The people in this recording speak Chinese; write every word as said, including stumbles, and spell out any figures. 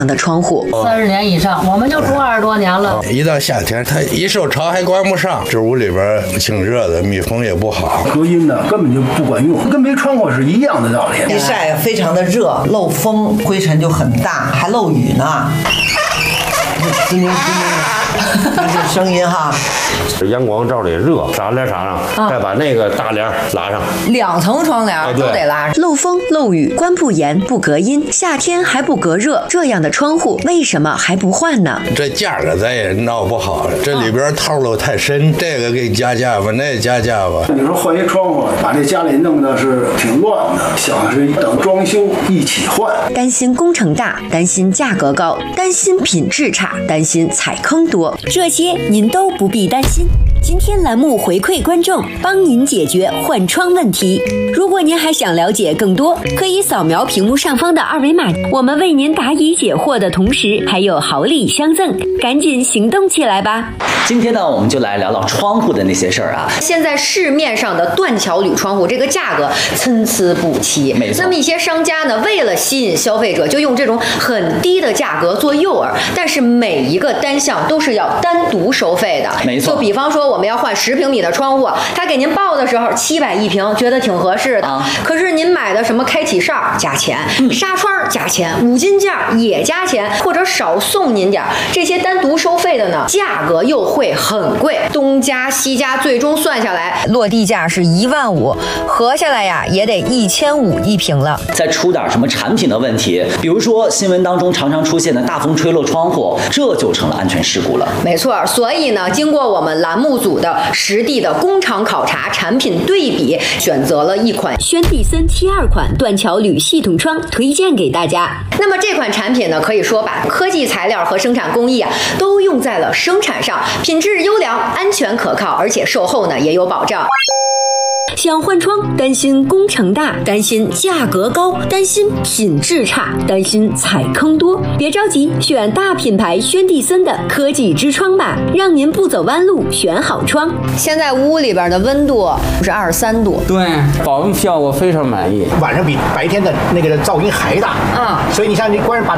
的窗户。 三十年以上，我们就住二十多年了。 一到夏天，它一受潮还关不上，这屋里边挺热的，密封也不好， 隔音呢根本就不管用，跟没穿过是一样的道理。 一晒非常的热，漏风，灰尘就很大，还漏雨呢。滋溜滋溜，这是声音哈。 阳光照的也热，纱帘插上，再把那个大帘拉上， 两层窗帘都得拉上。 漏风漏雨，关不严不隔音，夏天还不隔热，这样的窗户为什么还不换呢？ 这价格咱也闹不好，这里边套路太深，这个给加价吧，那加价吧。 你说换一窗户，把这家里弄得是挺乱的，想的是等装修一起换。 担心工程大，担心价格高，担心品质差，担心踩坑多，这些您都不必担心。今天栏目回馈观众，帮您解决换窗问题。如果您还想了解更多，可以扫描屏幕上方的二维码，我们为您答疑解惑的同时，还有好礼相赠，赶紧行动起来吧！ 今天呢，我们就来聊聊窗户的那些事儿啊。 现在市面上的断桥铝窗户，这个价格参差不齐。 没错。 那么一些商家呢，为了吸引消费者，就用这种很低的价格做诱饵，但是每一个单项都是要单独收费的。 没错。 就比方说，我们要换十平米的窗户，他给您报的时候七百一平，觉得挺合适的。啊、可是您买的什么开启哨加钱，嗯、纱窗加钱，五金件也加钱，或者少送您点，这些单独收费的呢，价格又会很贵，东加西加，最终算下来，落地价是一万五，合下来呀也得一千五一平了。 再出点什么产品的问题，比如说新闻当中常常出现的大风吹落窗户，这就成了安全事故了。 没错，所以呢，经过我们栏目组的实地的工厂考察、产品对比，选择了一款轩蒂森七二款断桥铝系统窗，推荐给大家。那么这款产品呢，可以说把科技材料和生产工艺啊，都用在了生产上，品质优良、安全可靠，而且售后呢也有保障。想换窗，担心工程大，担心价格高，担心品质差，担心踩坑多，别着急，选大品牌轩蒂森的科技之窗吧，让您不走弯路，选好窗。现在屋里边的温度是二十三度， 对，保温效果非常满意， 晚上比白天的那个噪音还大啊、嗯，所以你像你关把